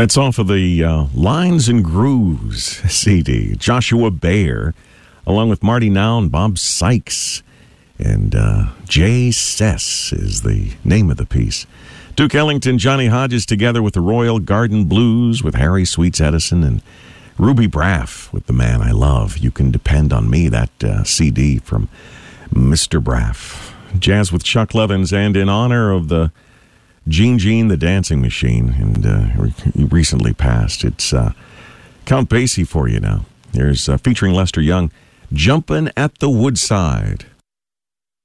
That's off of the Lines and Grooves CD. Joshua Bayer, along with Marty Now and Bob Sykes. And Jay Sess is the name of the piece. Duke Ellington, Johnny Hodges together with the Royal Garden Blues with Harry Sweets Edison and Ruby Braff with The Man I Love. You Can Depend on Me, that CD from Mr. Braff. Jazz with Chuck Levins, and in honor of the Gene the Dancing Machine, and he recently passed. It's Count Basie for you now. There's featuring Lester Young, Jumpin' at the Woodside.